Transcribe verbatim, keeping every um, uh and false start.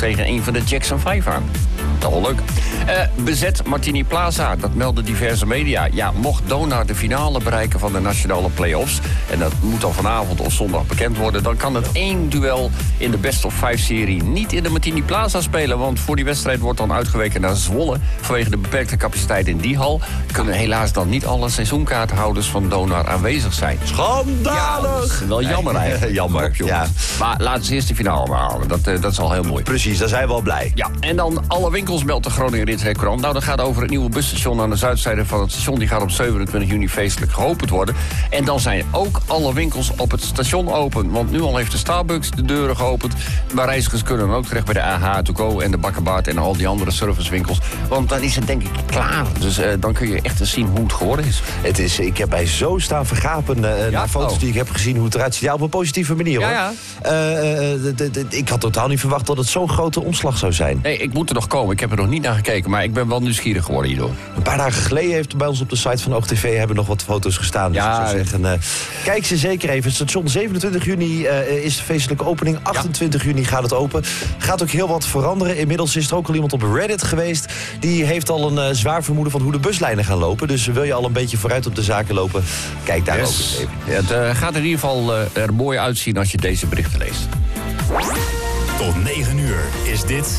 tegen een van de Jackson vijf aan. Dat wel leuk. Uh, bezet Martini Plaza, dat melden diverse media. Ja, mocht Donar de finale bereiken van de nationale play-offs... en dat moet dan vanavond of zondag bekend worden... dan kan het één duel in de best of five serie niet in de Martini Plaza spelen... want voor die wedstrijd wordt dan uitgeweken naar Zwolle... vanwege de beperkte capaciteit in die hal... kunnen helaas dan niet alle seizoenkaarthouders van Donar aanwezig zijn. Schandalig! Ja, dat is wel jammer eigenlijk. Jammer, Op, ja. Maar laten ze eerst de finale maar halen. Dat, uh, dat is al heel mooi. Precies, daar zijn we al blij. Ja, en dan alle winkels meldt de Groninger Ritterkrant. Nou, dat gaat over het nieuwe busstation aan de zuidzijde van het station. Die gaat op zevenentwintig juni feestelijk geopend worden. En dan zijn ook alle winkels op het station open. Want nu al heeft de Starbucks de deuren geopend. Maar reizigers kunnen dan ook terecht bij de A H to go en de Bakkerbaard en al die andere servicewinkels. Want dan is het denk ik klaar. Dus uh, dan kun je echt eens zien hoe het geworden is. Het is, ik heb mij zo staan vergapen uh, ja? naar foto's oh. die ik heb gezien hoe het eruit ziet. Ja, op een positieve manier hoor. Ja, ja. Uh, uh, d- d- d- ik had totaal niet verwacht dat het zo'n grote omslag zou zijn. Nee, ik moet er nog komen. Ik heb er nog niet naar gekeken, maar ik ben wel nieuwsgierig geworden hierdoor. Een paar dagen geleden heeft bij ons op de site van OogTV hebben nog wat foto's gestaan. Dus ja, ik zou zeggen, uh, kijk ze zeker even. Station zevenentwintig juni uh, is de feestelijke opening. achtentwintig juni gaat het open. Gaat ook heel wat veranderen. Inmiddels is er ook al iemand op Reddit geweest. Die heeft al een uh, zwaar vermoeden van hoe de buslijnen gaan lopen. Dus wil je al een beetje vooruit op de zaken lopen, kijk daar yes. ook eens even. Ja, het uh, gaat in ieder geval uh, er mooi uitzien als je deze berichten leest. Tot negen uur is dit